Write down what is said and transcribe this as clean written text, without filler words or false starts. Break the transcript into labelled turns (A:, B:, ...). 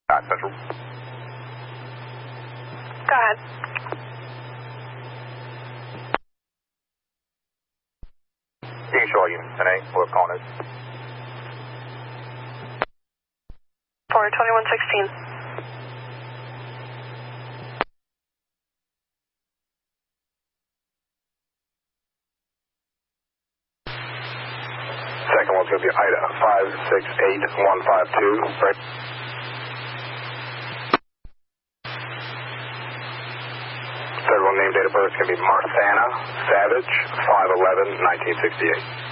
A: Central.
B: Go ahead.
A: You can show all units 10A. We're calling it.
B: 42116.
A: Second one's going to be Ida 568152. Right. Third one, name, date of birth is going to be Marthana Savage 5/11/1968.